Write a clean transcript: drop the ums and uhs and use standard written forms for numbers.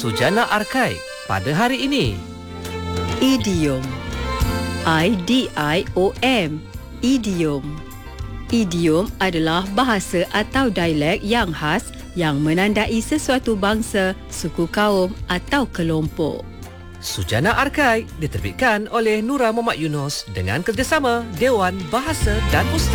Sujana Arkai pada hari ini. Idiom. I-D-I-O-M. Idiom. Idiom adalah bahasa atau dialek yang khas yang menandai sesuatu bangsa, suku kaum atau kelompok. Sujana Arkai diterbitkan oleh Nura Muhammad Yunus dengan kerjasama Dewan Bahasa dan Pustaka.